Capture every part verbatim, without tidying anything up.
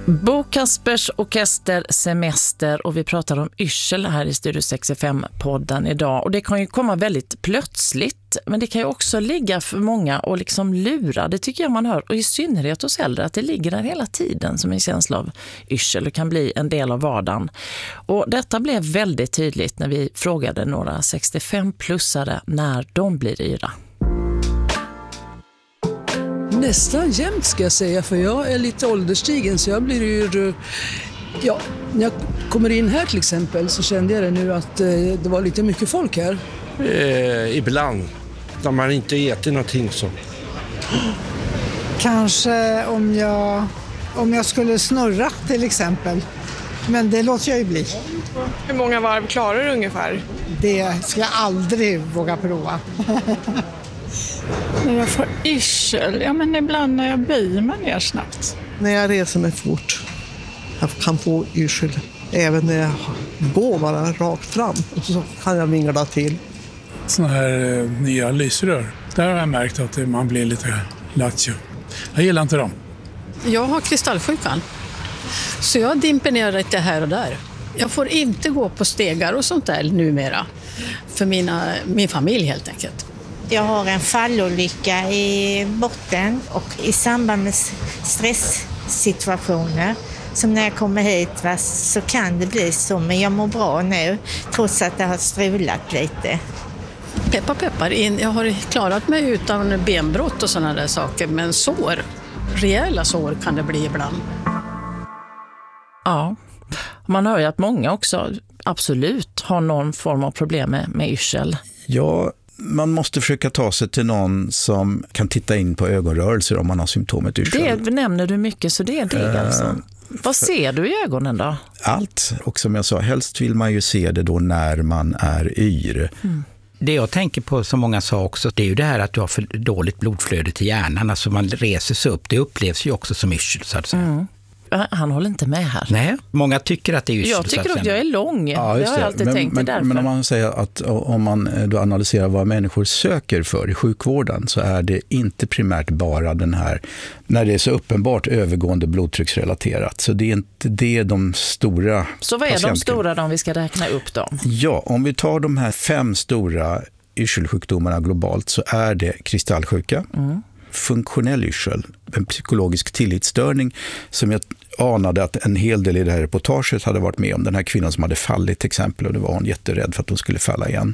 Bo Kaspers Orkester Semester, och vi pratar om yrsel här i Studio sextiofem-podden idag. Och det kan ju komma väldigt plötsligt, men det kan ju också ligga för många och liksom lura. Det tycker jag man hör, och i synnerhet hos äldre, att det ligger där hela tiden som en känsla av yrsel och kan bli en del av vardagen. Och detta blev väldigt tydligt när vi frågade några sextiofem-plussare när de blir yra. Nästan jämt ska jag säga, för jag är lite ålderstigen så jag blir ju... Ja, när jag kommer in här till exempel så kände jag det nu att eh, det var lite mycket folk här. Eh, ibland, när man inte äter någonting så. Kanske om jag, om jag skulle snurra till exempel. Men det låter jag ju bli. Hur många varv klarar du ungefär? Det ska jag aldrig våga prova. När jag får yrsel, ja men ibland när jag böjer mig ner snabbt. När jag reser mig fort, jag kan få yrsel. Även när jag går bara rakt fram så kan jag vingla till. Såna här eh, nya lysrör, där har jag märkt att det, man blir lite lattjo. Jag gillar inte dem. Jag har kristallsjukan, så jag dimper ner lite här och där. Jag får inte gå på stegar och sånt där numera, för mina, min familj helt enkelt. Jag har en fallolycka i botten och i samband med stresssituationer som när jag kommer hit va, så kan det bli så, men jag mår bra nu trots att det har strulat lite. Peppar peppar, jag har klarat mig utan benbrott och sådana där saker, men sår, rejäla sår kan det bli ibland. Ja, man hör ju att många också absolut har någon form av problem med, med yrsel. Ja, man måste försöka ta sig till någon som kan titta in på ögonrörelser om man har symptomet yrsel. Det nämner du mycket, så det är det uh, alltså. Vad ser du i ögonen då? Allt, och som jag sa, helst vill man ju se det då när man är yr. Mm. Det jag tänker på, som många sa också, det är ju det här att du har för dåligt blodflöde till hjärnan. Alltså man reser sig upp, det upplevs ju också som yrsel så att säga. Mm. Han håller inte med här. Nej, många tycker att det är yrsel. Jag tycker att jag är lång. Ja, det har jag alltid men, tänkt men, därför. Men om man säger att om man då analyserar vad människor söker för i sjukvården, så är det inte primärt bara den här, när det är så uppenbart övergående blodtrycksrelaterat. Så det är inte det de stora. Så vad är de stora om vi ska räkna upp dem? Ja, om vi tar de här fem stora yrselsjukdomarna globalt, så är det kristallsjuka. Mm. Funktionell yrsel, en psykologisk tillitsstörning som jag anade att en hel del i det här reportaget hade varit med om. Den här kvinnan som hade fallit till exempel, och det var hon jätterädd för att hon skulle falla igen.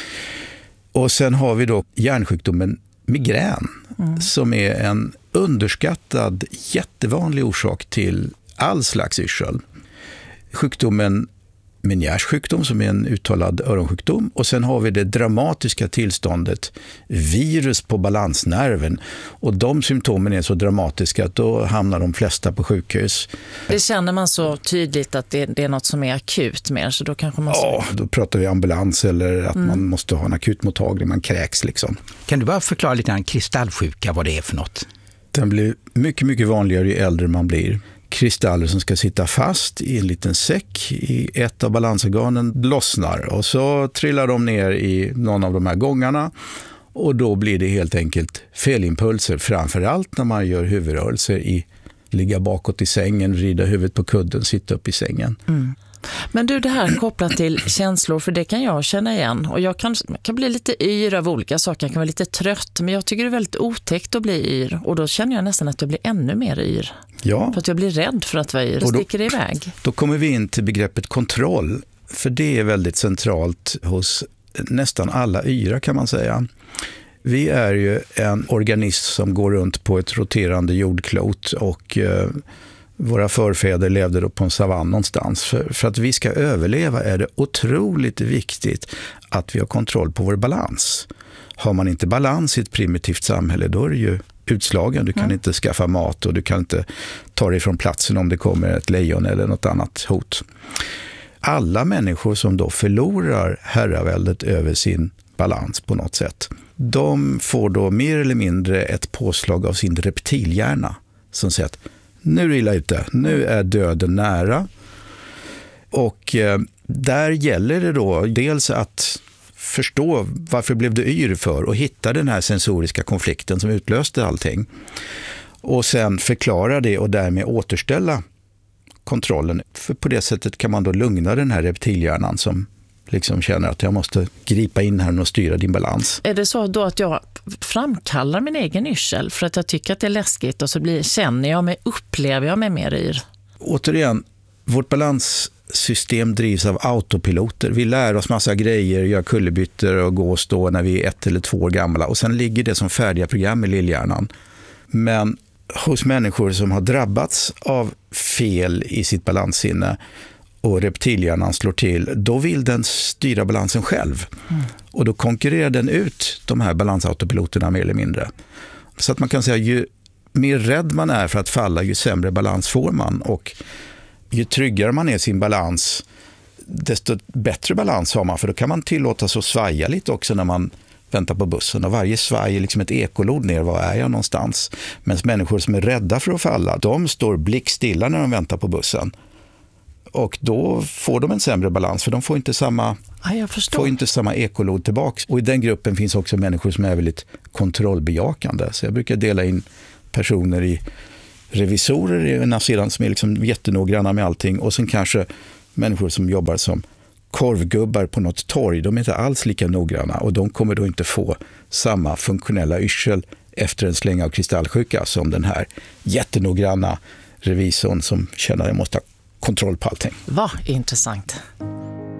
Och sen har vi då hjärnsjukdomen migrän mm. som är en underskattad jättevanlig orsak till all slags yrsel. Sjukdomen Meniers sjukdom som är en uttalad öronsjukdom, och sen har vi det dramatiska tillståndet virus på balansnerven, och de symptomen är så dramatiska att då hamnar de flesta på sjukhus. Det känner man så tydligt att det, det är något som är akut mer, så då kanske man... Ja, då pratar vi ambulans eller att mm. man måste ha en akutmottagning, man kräks liksom. Kan du bara förklara lite grann kristallsjuka, vad det är för något? Den blir mycket, mycket vanligare ju äldre man blir. Kristaller som ska sitta fast i en liten säck i ett av balansorganen lossnar, och så trillar de ner i någon av de här gångarna, och då blir det helt enkelt felimpulser, framförallt när man gör huvudrörelser i ligga bakåt i sängen, vrida huvudet på kudden, sitta upp i sängen. Mm. Men du, det här kopplat till känslor, för det kan jag känna igen. Och jag kan, kan bli lite yr av olika saker, jag kan vara lite trött, men jag tycker det är väldigt otäckt att bli yr. Och då känner jag nästan att jag blir ännu mer yr. Ja. För att jag blir rädd för att vara yr och, och då, sticker iväg. Då kommer vi in till begreppet kontroll, för det är väldigt centralt hos nästan alla yra kan man säga. Vi är ju en organism som går runt på ett roterande jordklot, och eh, våra förfäder levde då på en savann någonstans. För, för att vi ska överleva är det otroligt viktigt att vi har kontroll på vår balans. Har man inte balans i ett primitivt samhälle, då är det ju utslagen. Du kan mm. inte skaffa mat, och du kan inte ta dig från platsen om det kommer ett lejon eller något annat hot. Alla människor som då förlorar herraväldet över sin balans på något sätt, de får då mer eller mindre ett påslag av sin reptilhjärna som säger att nu är det illa ute, nu är döden nära. Och eh, där gäller det då dels att förstå varför blev du yr för, och hitta den här sensoriska konflikten som utlöste allting. Och sen förklara det och därmed återställa kontrollen. För på det sättet kan man då lugna den här reptilhjärnan som liksom känner att jag måste gripa in här och styra din balans. Är det så då att jag framkallar min egen yrsel för att jag tycker att det är läskigt och så blir, känner jag mig, upplever jag mig mer yr? Återigen, vårt balanssystem drivs av autopiloter. Vi lär oss massa grejer, gör kullerbyttor och gå och stå när vi är ett eller två år gamla. Och sen ligger det som färdiga program i lillhjärnan. Men hos människor som har drabbats av fel i sitt balanssinne och reptilhjärnan slår till, då vill den styra balansen själv. Mm. Och då konkurrerar den ut de här balansautopiloterna mer eller mindre. Så att man kan säga, ju mer rädd man är för att falla, ju sämre balans får man. Och ju tryggare man är i sin balans, desto bättre balans har man. För då kan man tillåta sig att svaja lite också när man väntar på bussen. Och varje svaj är liksom ett ekolod ner, var är jag någonstans? Men människor som är rädda för att falla, de står blickstilla när de väntar på bussen. Och då får de en sämre balans, för de får inte samma, ja, jag förstår. får inte samma ekolod tillbaka. Och i den gruppen finns också människor som är väldigt kontrollbejakande. Så jag brukar dela in personer i revisorer i ena sidan som är liksom jättenoggranna med allting, och sen kanske människor som jobbar som korvgubbar på något torg. De är inte alls lika noggranna, och de kommer då inte få samma funktionella yrsel efter en släng av kristallsjuka som den här jättenoggranna revisorn som känner att jag måste ha kontroll på allting. Vad intressant.